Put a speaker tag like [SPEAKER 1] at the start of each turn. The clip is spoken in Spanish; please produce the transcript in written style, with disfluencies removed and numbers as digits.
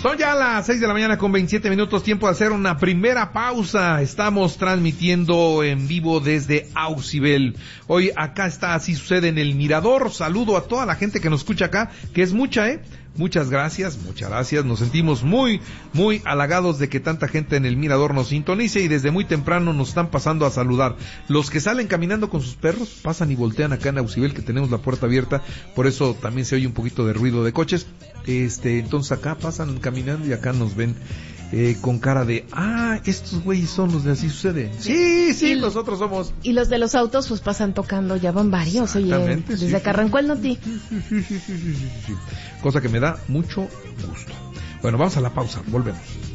[SPEAKER 1] Son ya las 6 de la mañana con 27 minutos, tiempo de hacer una primera pausa. Estamos transmitiendo en vivo desde Aucibel. Hoy acá está Así Sucede en el Mirador. Saludo a toda la gente que nos escucha acá, que es mucha, Muchas gracias. Nos sentimos muy halagados de que tanta gente en el Mirador nos sintonice y desde muy temprano nos están pasando a saludar. Los que salen caminando con sus perros pasan y voltean acá en Aucibel, que tenemos la puerta abierta, por eso también se oye un poquito de ruido de coches. Entonces acá pasan caminando y acá nos ven con cara de, estos güeyes son los de Así Sucede. Sí, nosotros somos.
[SPEAKER 2] Y los de los autos pues pasan tocando, ya van varios, oye, desde que arrancó el Noti.
[SPEAKER 1] Sí. Cosa que me da mucho gusto. Bueno, vamos a la pausa, volvemos.